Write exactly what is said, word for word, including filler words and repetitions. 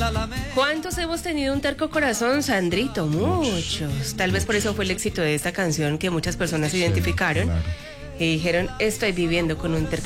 ¿Cuántos hemos tenido un terco corazón, Sandrito? Muchos. Tal vez por eso fue el éxito de esta canción, que muchas personas se identificaron Claro. y dijeron, estoy viviendo con un terco